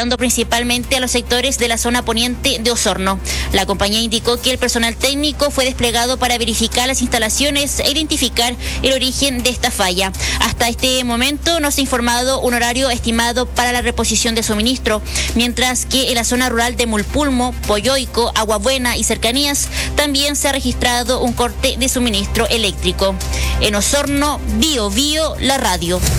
afectando principalmente a los sectores de la zona poniente de Osorno. La compañía indicó que el personal técnico fue desplegado para verificar las instalaciones e identificar el origen de esta falla. Hasta este momento no se ha informado un horario estimado para la reposición de suministro, mientras que en la zona rural de Mulpulmo, Poyoico, Aguabuena y cercanías también se ha registrado un corte de suministro eléctrico. En Osorno, Bio Bio, la radio.